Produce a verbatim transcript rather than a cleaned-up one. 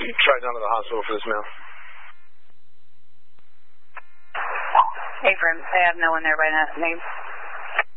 Try down to the hospital for this male. Hey, friend, I have no one there by that name.